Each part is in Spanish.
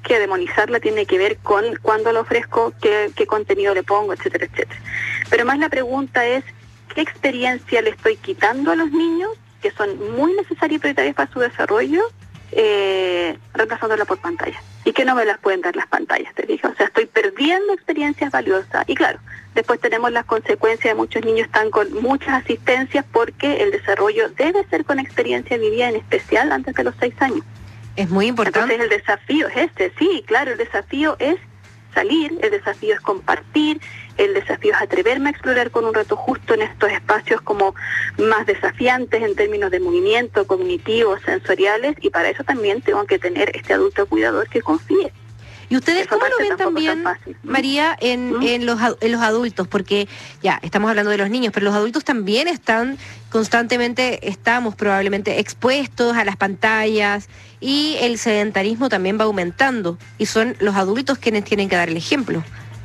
que demonizarla tiene que ver con cuándo la ofrezco, qué contenido le pongo, etcétera, etcétera. Pero más la pregunta es, ¿qué experiencia le estoy quitando a los niños, que son muy necesarias y prioritarias para su desarrollo, reemplazándola por pantalla? Y que no me las pueden dar las pantallas, te dije. O sea, estoy perdiendo experiencias valiosas. Y claro, después tenemos las consecuencias de muchos niños están con muchas asistencias porque el desarrollo debe ser con experiencia vivida, en especial antes de los 6 años. Es muy importante. Entonces el desafío es sí, claro, el desafío es salir, el desafío es compartir, el desafío es atreverme a explorar con un reto justo en estos espacios como más desafiantes en términos de movimiento, cognitivos, sensoriales, y para eso también tengo que tener este adulto cuidador que confíe. ¿Y ustedes cómo lo ven también, María, en los adultos? Porque ya, estamos hablando de los niños, pero los adultos también estamos probablemente expuestos a las pantallas y el sedentarismo también va aumentando y son los adultos quienes tienen que dar el ejemplo.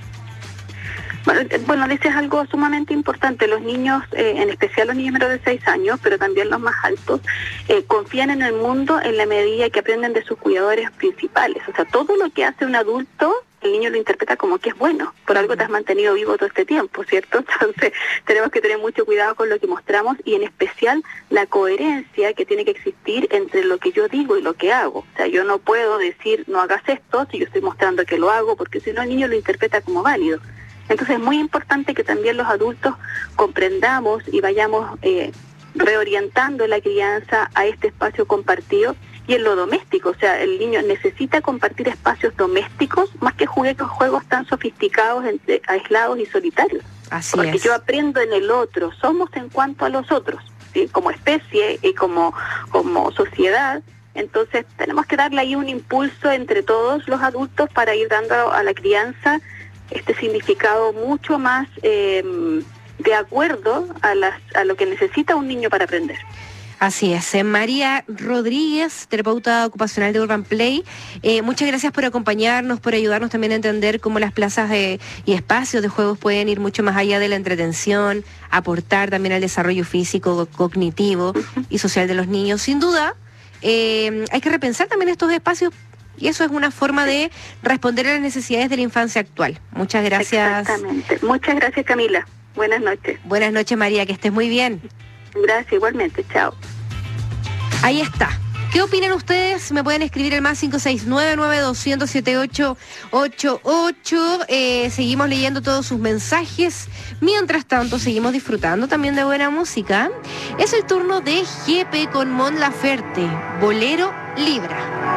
Bueno, dices algo sumamente importante. Los niños, en especial los niños menores de 6 años, pero también los más altos, confían en el mundo en la medida que aprenden de sus cuidadores principales. O sea, todo lo que hace un adulto, el niño lo interpreta como que es bueno. Por algo te has mantenido vivo todo este tiempo, ¿cierto? Entonces, tenemos que tener mucho cuidado con lo que mostramos y en especial la coherencia que tiene que existir entre lo que yo digo y lo que hago. O sea, yo no puedo decir, no hagas esto, si yo estoy mostrando que lo hago, porque si no el niño lo interpreta como válido. Entonces es muy importante que también los adultos comprendamos y vayamos reorientando la crianza a este espacio compartido y en lo doméstico. O sea, el niño necesita compartir espacios domésticos más que juegos tan sofisticados, aislados y solitarios. Así porque es. Yo aprendo en el otro, somos en cuanto a los otros, ¿sí? Como especie y como sociedad. Entonces tenemos que darle ahí un impulso entre todos los adultos para ir dando a la crianza este significado mucho más de acuerdo a lo que necesita un niño para aprender. Así es. María Rodríguez, terapeuta ocupacional de Urban Play, muchas gracias por acompañarnos, por ayudarnos también a entender cómo las plazas y espacios de juegos pueden ir mucho más allá de la entretención, aportar también al desarrollo físico, cognitivo y social de los niños. Sin duda, hay que repensar también estos espacios. Y eso es una forma de responder a las necesidades de la infancia actual. Muchas gracias. Exactamente. Muchas gracias, Camila. Buenas noches. Buenas noches, María, que estés muy bien. Gracias, igualmente. Chao. Ahí está. ¿Qué opinan ustedes? Me pueden escribir el más 569-9200-7888. Seguimos leyendo todos sus mensajes. Mientras tanto, seguimos disfrutando también de buena música. Es el turno de GP con Mon Laferte, Bolero Libra.